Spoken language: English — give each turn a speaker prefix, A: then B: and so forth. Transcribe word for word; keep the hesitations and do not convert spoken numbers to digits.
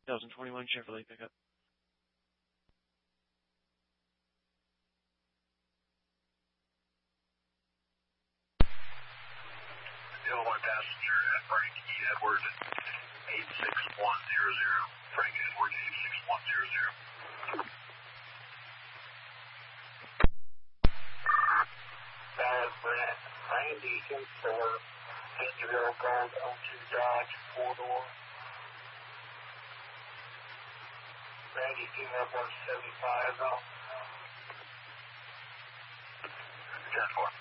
A: twenty twenty-one Chevrolet pickup.
B: Illinois passenger at Frank E. Edwards, eight six one zero zero. Frank Edwards, eight six one zero zero.
C: Five Brent, Randy ten four, Indigo Gold oh two Dodge, four door. Randy came up on seventy-five, though.
B: ten four.